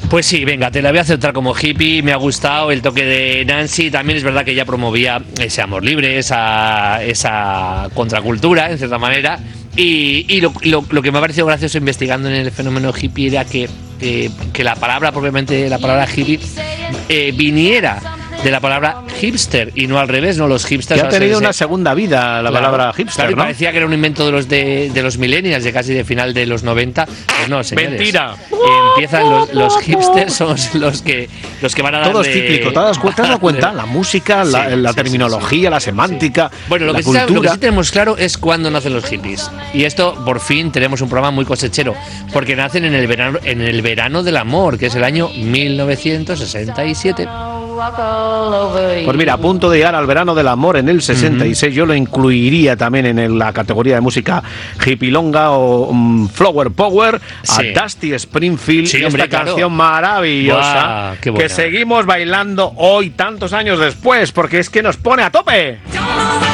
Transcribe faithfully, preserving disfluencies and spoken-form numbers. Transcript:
Pues sí, venga, te la voy a aceptar como hippie, me ha gustado el toque de Nancy, también es verdad que ella promovía ese amor libre, esa, esa contracultura, en cierta manera, y, y lo, lo, lo que me ha parecido gracioso investigando en el fenómeno hippie era que, eh, que la palabra, propiamente la palabra hippie, eh, viniera de la palabra hipster y no al revés, no los hipsters. Que ha tenido una segunda vida la claro, palabra hipster, claro, y ¿no? parecía que era un invento de los de, de los millennials, de casi de final de los noventa. Pues no, señores. Mentira. Eh, empiezan los, los hipsters, son los que los que van a dar. Todo es cíclico, ¿te has dado cuenta? La música, la, sí, la sí, terminología, sí, sí. la semántica, sí. Bueno, lo la que, cultura. Sí, lo que sí tenemos claro es cuándo nacen los hippies. Y esto, por fin, tenemos un programa muy cosechero, porque nacen en el verano, en el verano del amor, que es el año mil novecientos sesenta y siete. Pues mira, a punto de llegar al verano del amor en el sesenta y seis, uh-huh. yo lo incluiría también en el, la categoría de música hippilonga o um, flower power, sí. a Dusty Springfield, sí, y hombre, esta claro. canción maravillosa Buah, que seguimos bailando hoy, tantos años después, porque es que nos pone a tope.